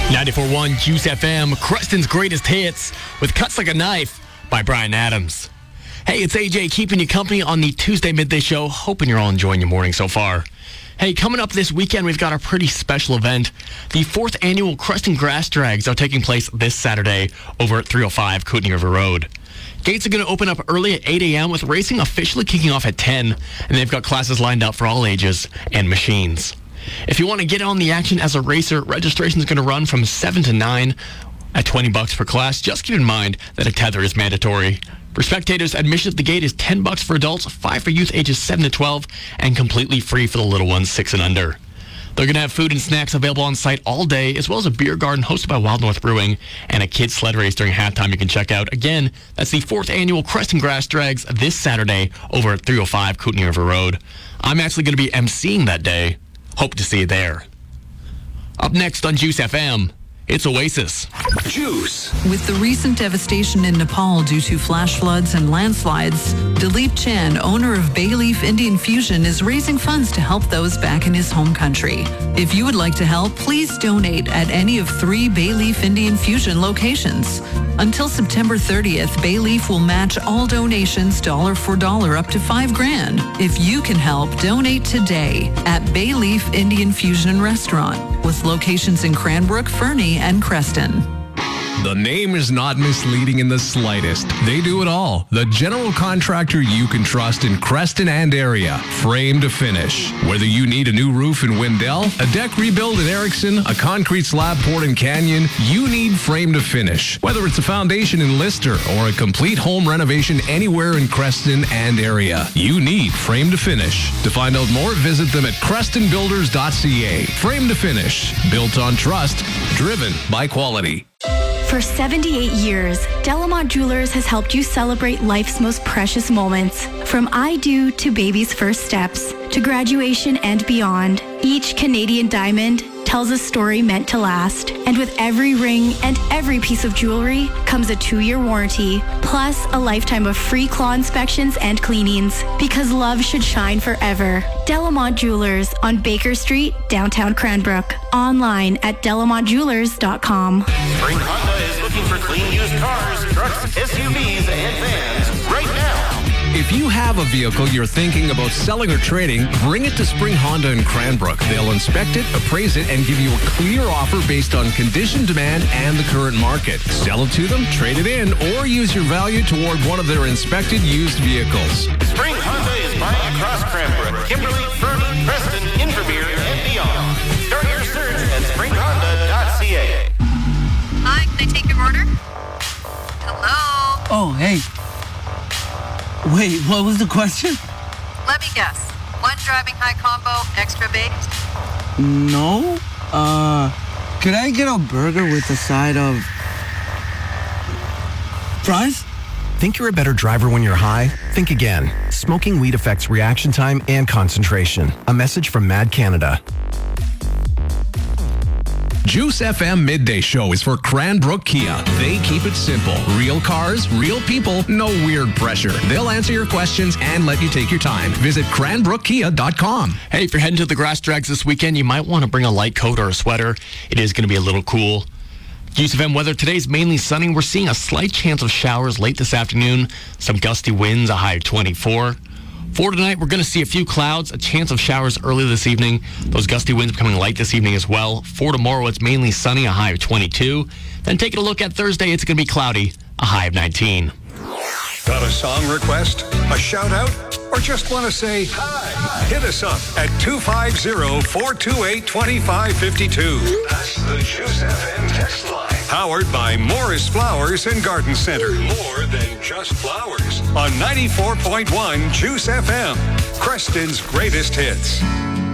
94.1 Juice FM, Creston's greatest hits with Cuts Like a Knife by Bryan Adams. Hey, it's AJ keeping you company on the Tuesday Midday Show. Hoping you're all enjoying your morning so far. Hey, coming up this weekend, we've got a pretty special event. The 4th annual Creston Grass Drags are taking place this Saturday over at 305 Kootenay River Road. Gates are going to open up early at 8 a.m. with racing officially kicking off at 10, and they've got classes lined up for all ages and machines. If you want to get on the action as a racer, registration is going to run from 7 to 9 at $20 per class. Just keep in mind that a tether is mandatory. For spectators, admission at the gate is $10 for adults, $5 for youth ages 7 to 12, and completely free for the little ones 6 and under. They're going to have food and snacks available on site all day, as well as a beer garden hosted by Wild North Brewing and a kids sled race during halftime you can check out. Again, that's the 4th annual Creston Grass Drags this Saturday over at 305 Kootenay River Road. I'm actually going to be emceeing that day. Hope to see you there. Up next on Juice FM, it's Oasis. Juice. With the recent devastation in Nepal due to flash floods and landslides, Dilip Chan, owner of Bayleaf Indian Fusion, is raising funds to help those back in his home country. If you would like to help, please donate at any of 3 Bayleaf Indian Fusion locations. Until September 30th, Bayleaf will match all donations dollar for dollar up to $5,000. If you can help, donate today at Bayleaf Indian Fusion Restaurant, with locations in Cranbrook, Fernie, and Creston. The name is not misleading in the slightest. They do it all. The general contractor you can trust in Creston and area. Frame to finish. Whether you need a new roof in Wendell, a deck rebuild in Erickson, a concrete slab poured in Canyon, you need Frame to Finish. Whether it's a foundation in Lister or a complete home renovation anywhere in Creston and area, you need Frame to Finish. To find out more, visit them at crestonbuilders.ca. Frame to Finish. Built on trust. Driven by quality. For 78 years, Delamont Jewelers has helped you celebrate life's most precious moments. From I do to baby's first steps, to graduation and beyond, each Canadian diamond tells a story meant to last. And with every ring and every piece of jewelry comes a 2-year warranty, plus a lifetime of free claw inspections and cleanings. Because love should shine forever. Delamont Jewelers on Baker Street, downtown Cranbrook. Online at delamontjewelers.com. Spring Honda is looking for clean used cars, trucks, SUVs, and vans right now. If you have a vehicle you're thinking about selling or trading, bring it to Spring Honda in Cranbrook. They'll inspect it, appraise it, and give you a clear offer based on condition, demand, and the current market. Sell it to them, trade it in, or use your value toward one of their inspected used vehicles. Spring Honda is buying across Cranbrook, Kimberly, Fernie, Preston, Invermere, and beyond. Start your search at springhonda.ca. Hi, can I take your order? Hello? Oh, hey. Wait, what was the question? Let me guess. 1 driving high combo, extra baked? No. Could I get a burger with a side of fries? Think you're a better driver when you're high? Think again. Smoking weed affects reaction time and concentration. A message from Mad Canada. Juice FM Midday Show is for Cranbrook Kia. They keep it simple. Real cars, real people, no weird pressure. They'll answer your questions and let you take your time. Visit cranbrookkia.com. Hey, if you're heading to the Grass Drags this weekend, you might want to bring a light coat or a sweater. It is going to be a little cool. Juice FM weather today's mainly sunny. We're seeing a slight chance of showers late this afternoon. Some gusty winds, a high of 24. For tonight, we're going to see a few clouds, a chance of showers early this evening. Those gusty winds becoming light this evening as well. For tomorrow, it's mainly sunny, a high of 22. Then taking a look at Thursday, it's going to be cloudy, a high of 19. Got a song request? A shout out? Or just want to say hi? Hit us up at 250-428-2552. That's the Juice FM text line. Powered by Morris Flowers and Garden Center. More than just flowers. On 94.1 Juice FM. Creston's greatest hits.